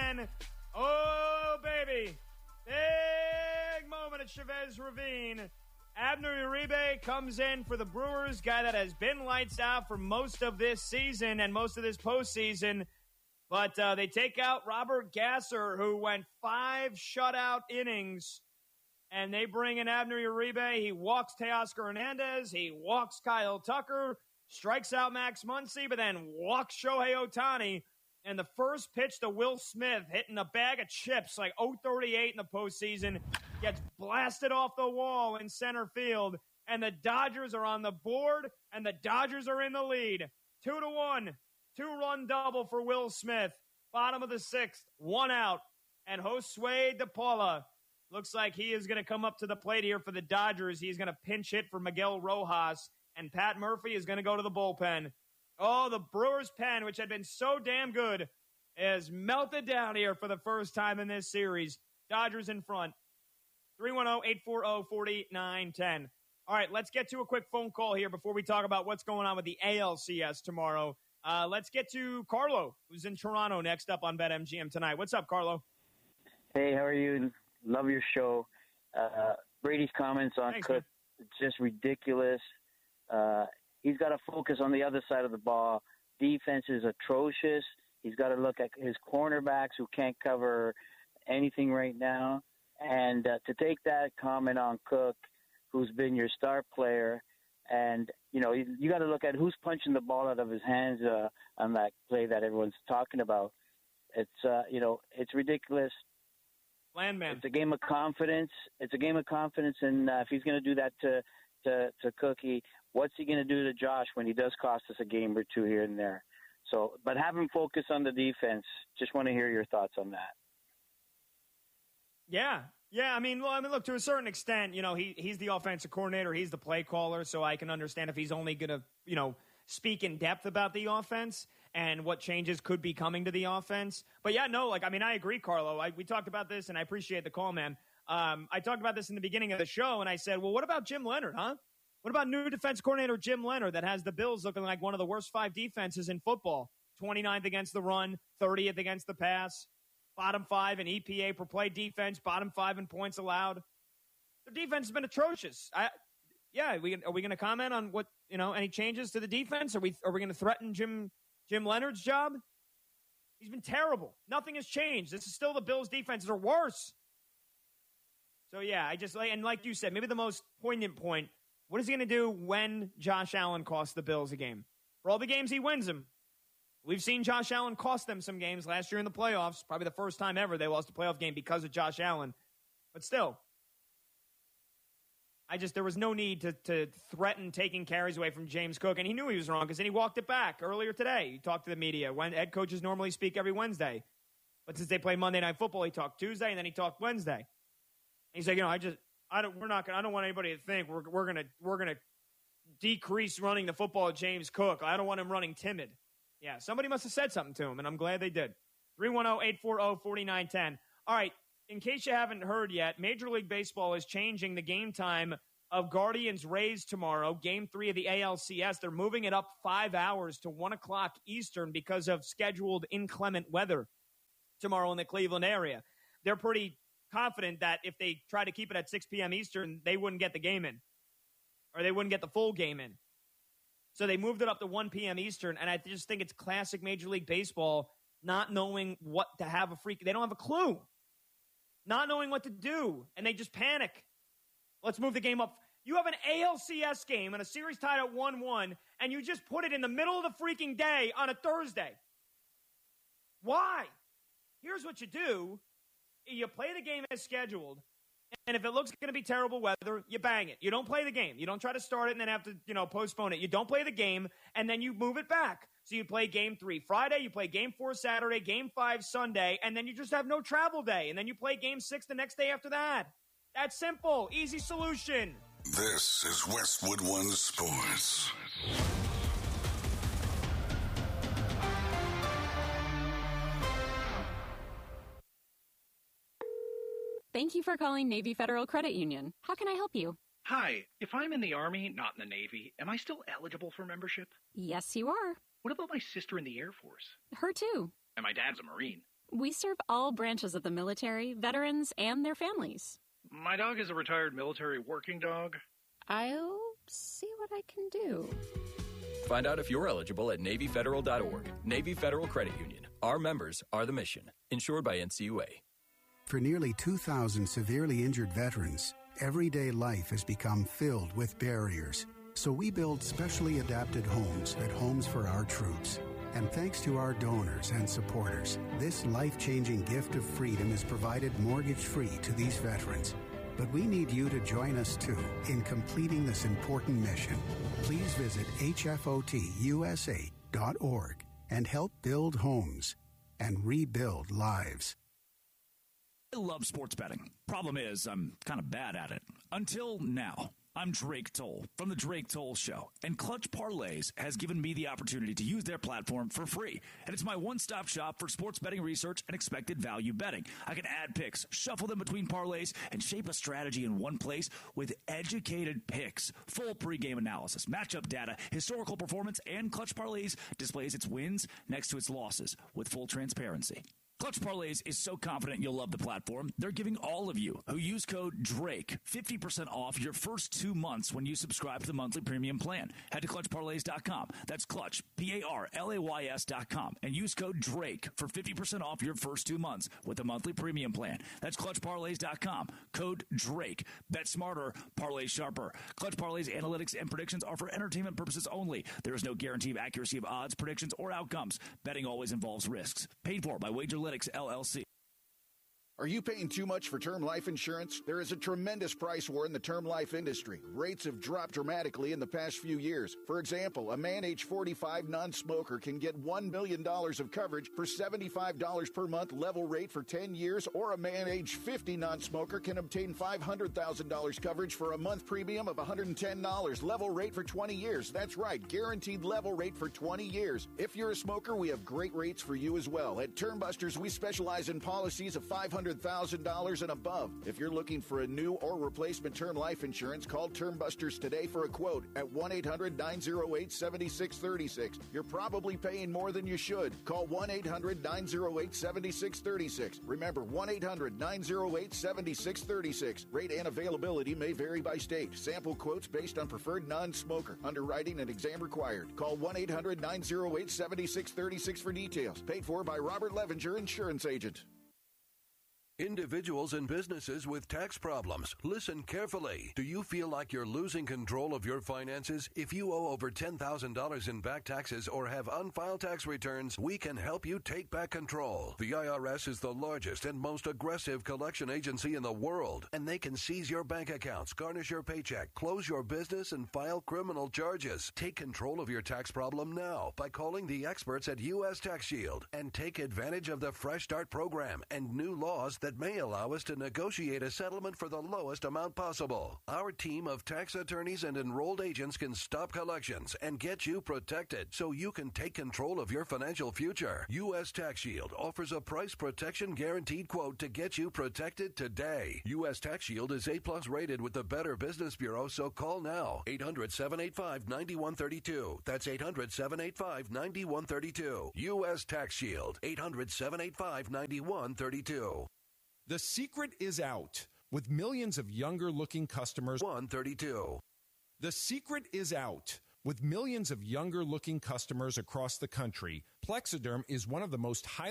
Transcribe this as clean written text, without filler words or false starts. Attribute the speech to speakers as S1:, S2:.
S1: again. Oh, baby. Big moment at Chavez Ravine. Abner Uribe comes in for the Brewers, guy that has been lights out for most of this season and most of this postseason. But they take out Robert Gasser, who went 5 shutout innings, and they bring in Abner Uribe. He walks Teoscar Hernandez. He walks Kyle Tucker, strikes out Max Muncy, but then walks Shohei Ohtani. And the first pitch to Will Smith, hitting a bag of chips like 038 in the postseason, gets blasted off the wall in center field. And the Dodgers are on the board, and the Dodgers are in the lead. 2-1. 2-run double for Will Smith. Bottom of the 6th, 1 out. And Josue De Paula looks like he is going to come up to the plate here for the Dodgers. He's going to pinch hit for Miguel Rojas. And Pat Murphy is going to go to the bullpen. Oh, the Brewers' pen, which had been so damn good, is melted down here for the first time in this series. Dodgers in front. 310-840-4910. All right, let's get to a quick phone call here before we talk about what's going on with the ALCS tomorrow. Let's get to Carlo, who's in Toronto, next up on BetMGM tonight. What's up, Carlo?
S2: Hey, how are you? Love your show. Brady's comments on Cook, just ridiculous. He's got to focus on the other side of the ball. Defense is atrocious. He's got to look at his cornerbacks who can't cover anything right now. And to take that comment on Cook, who's been your star player, and, you know, you got to look at who's punching the ball out of his hands on that play that everyone's talking about. It's, it's ridiculous.
S1: Landman.
S2: It's a game of confidence. And if he's going to do that to Cookie, what's he going to do to Josh when he does cost us a game or two here and there? So, but have him focus on the defense. Just want to hear your thoughts on that.
S1: Yeah. I mean, look, to a certain extent, you know, he's the offensive coordinator. He's the play caller, so I can understand if he's only going to, you know, speak in depth about the offense and what changes could be coming to the offense. But, yeah, no, like, I mean, I agree, Carlo. We talked about this, and I appreciate the call, man. I talked about this in the beginning of the show, and I said, well, what about Jim Leonard, huh? What about new defense coordinator Jim Leonard that has the Bills looking like one of the worst 5 defenses in football? 29th against the run, 30th against the pass, bottom 5 in EPA per play defense, bottom 5 in points allowed. Their defense has been atrocious. Are we going to comment on what, you know, any changes to the defense? Are we going to threaten Jim Leonard's job? He's been terrible. Nothing has changed. This is still the Bills' defenses are worse. So, yeah, and like you said, maybe the most poignant point, what is he going to do when Josh Allen costs the Bills a game? For all the games he wins them. We've seen Josh Allen cost them some games last year in the playoffs. Probably the first time ever they lost a playoff game because of Josh Allen. But still, there was no need to threaten taking carries away from James Cook. And he knew he was wrong because then he walked it back earlier today. He talked to the media. When head coaches normally speak every Wednesday. But since they play Monday Night Football, he talked Tuesday and then he talked Wednesday. And he's like, you know, I don't want anybody to think we're gonna decrease running the football at James Cook. I don't want him running timid. Yeah, somebody must have said something to him, and I'm glad they did. 310-840-4910. All right, in case you haven't heard yet, Major League Baseball is changing the game time of Guardians-Rays tomorrow, Game 3 of the ALCS. They're moving it up 5 hours to 1 o'clock Eastern because of scheduled inclement weather tomorrow in the Cleveland area. They're pretty confident that if they try to keep it at 6 p.m. Eastern, they wouldn't get the game in, or they wouldn't get the full game in. So they moved it up to 1 p.m. Eastern, and I just think it's classic Major League Baseball not knowing what to have they don't have a clue. Not knowing what to do, and they just panic. Let's move the game up. You have an ALCS game and a series tied at 1-1, and you just put it in the middle of the freaking day on a Thursday. Why? Here's what you do. You play the game as scheduled, and if it looks going to be terrible weather, you bang it. You don't play the game. You don't try to start it and then have to, postpone it. You don't play the game, and then you move it back. So you play Game 3 Friday, you play Game 4 Saturday, Game 5 Sunday, and then you just have no travel day, and then you play Game 6 the next day after that. That's simple. Easy solution.
S3: This is Westwood One Sports.
S4: Thank you for calling Navy Federal Credit Union. How can I help you?
S5: Hi. If I'm in the Army, not in the Navy, am I still eligible for membership?
S4: Yes, you are.
S5: What about my sister in the Air Force?
S4: Her too.
S5: And my dad's a Marine.
S4: We serve all branches of the military, veterans, and their families.
S5: My dog is a retired military working dog.
S4: I'll see what I can do.
S6: Find out if you're eligible at NavyFederal.org. Navy Federal Credit Union. Our members are the mission. Insured by NCUA.
S7: For nearly 2,000 severely injured veterans, everyday life has become filled with barriers. So we build specially adapted homes at Homes for Our Troops. And thanks to our donors and supporters, this life-changing gift of freedom is provided mortgage-free to these veterans. But we need you to join us, too, in completing this important mission. Please visit hfotusa.org and help build homes and rebuild lives.
S8: I love sports betting. Problem is, I'm kind of bad at it. Until now. I'm Drake Toll from The Drake Toll Show, and Clutch Parlays has given me the opportunity to use their platform for free. And it's my one-stop shop for sports betting research and expected value betting. I can add picks, shuffle them between parlays, and shape a strategy in one place with educated picks, full pregame analysis, matchup data, historical performance, and Clutch Parlays displays its wins next to its losses with full transparency. Clutch Parlays is so confident you'll love the platform, they're giving all of you who use code DRAKE 50% off your first 2 months when you subscribe to the monthly premium plan. Head to ClutchParlays.com. That's Clutch, P-A-R-L-A-Y-S.com. And use code DRAKE for 50% off your first 2 months with the monthly premium plan. That's ClutchParlays.com. Code DRAKE. Bet smarter, parlay sharper. Clutch Parlays analytics and predictions are for entertainment purposes only. There is no guarantee of accuracy of odds, predictions, or outcomes. Betting always involves risks. Paid for by Wager LLC.
S9: Are you paying too much for term life insurance? There is a tremendous price war in the term life industry. Rates have dropped dramatically in the past few years. For example, a man age 45 non-smoker can get $1 million of coverage for $75 per month level rate for 10 years, or a man age 50 non-smoker can obtain $500,000 coverage for a month premium of $110 level rate for 20 years. That's right, guaranteed level rate for 20 years. If you're a smoker, we have great rates for you as well. At Term Busters, we specialize in policies of $500,000 and above. If you're looking for a new or replacement term life insurance, call Term Busters today for a quote at 1-800-908-7636. You're probably paying more than you should. Call 1-800-908-7636. Remember, 1-800-908-7636. Rate and availability may vary by state. Sample quotes based on preferred non-smoker. Underwriting and exam required. Call 1-800-908-7636 for details. Paid for by Robert Levenger, Insurance Agent.
S10: Individuals and businesses with tax problems, listen carefully. Do you feel like you're losing control of your finances? If you owe over $10,000 in back taxes or have unfiled tax returns, we can help you take back control. The IRS is the largest and most aggressive collection agency in the world, and they can seize your bank accounts, garnish your paycheck, close your business, and file criminal charges. Take control of your tax problem now by calling the experts at U.S. Tax Shield and take advantage of the Fresh Start program and new laws that may allow us to negotiate a settlement for the lowest amount possible. Our team of tax attorneys and enrolled agents can stop collections and get you protected so you can take control of your financial future. U.S. Tax Shield offers a price protection guaranteed quote to get you protected today. U.S. Tax Shield is A+ rated with the Better Business Bureau, so call now. 800-785-9132. That's 800-785-9132. U.S. Tax Shield. 800-785-9132.
S11: The secret is out. With millions of younger-looking customers.
S10: 132.
S11: The secret is out. With millions of younger-looking customers across the country, Plexiderm is one of the most highly